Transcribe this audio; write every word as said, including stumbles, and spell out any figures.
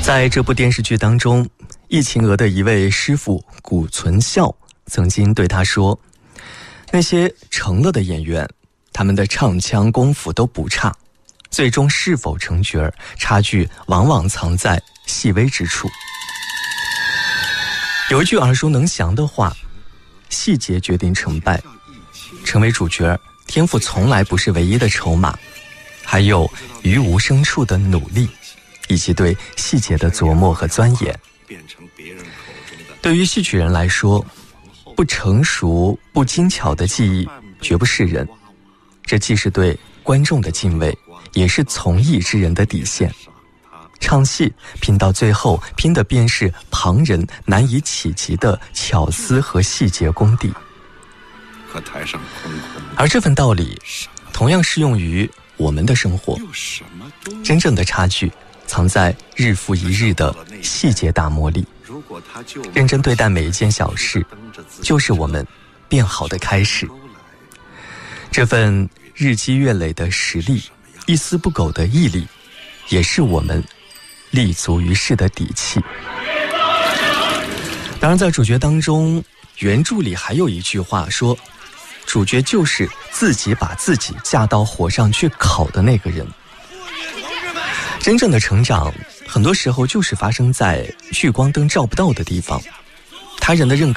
在这部电视剧当中，易勤娥的一位师傅谷存孝曾经对他说，那些成了的演员，他们的唱腔功夫都不差，最终是否成角，差距往往藏在细微之处。有一句耳熟能详的话，细节决定成败。成为主角，天赋从来不是唯一的筹码，还有于无声处的努力，以及对细节的琢磨和钻研。对于戏曲人来说，不成熟不精巧的技艺绝不是人，这既是对观众的敬畏，也是从艺之人的底线。唱戏拼到最后，拼的便是旁人难以企及的巧思和细节功底。而这份道理同样适用于我们的生活，真正的差距藏在日复一日的细节打磨里。认真对待每一件小事，就是我们变好的开始。这份日积月累的实力，一丝不苟的毅力，也是我们立足于世的底气。当然，在主角当中，原著里还有一句话说，主角就是自己把自己架到火上去烤的那个人。真正的成长，很多时候就是发生在聚光灯照不到的地方。他人的认可